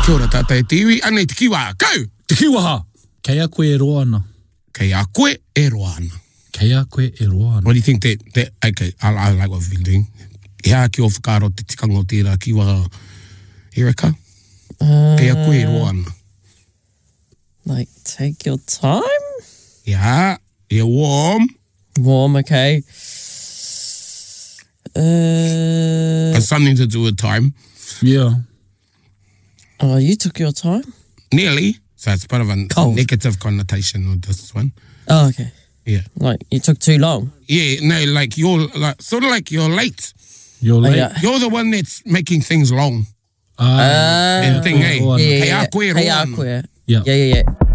Kia ora tātai tiwi, anei te kiwa, kau! Te kiwaha. Kei a koe e roa ana. Kei a koe e roa ana. Kei a koe e roa ana. What do you think that okay, I like what we've been doing. Hea ki o whakaro te tikanga o tērā kiwa Erika. Kei a koe e roa ana. Like, take your time? Yeah, warm. Warm, okay. Has something to do with time. Yeah. Oh, you took your time? Nearly. So it's part of a Cold. negative connotation with this one. Oh, okay. Yeah. Like, you took too long? Yeah, no, like you're like sort of like you're late. You're late. yeah. You're the one that's making things long. Ah, And thing, eh? Yeah, Kei a koe e roa Kei a ana. koe. Yeah. Yeah.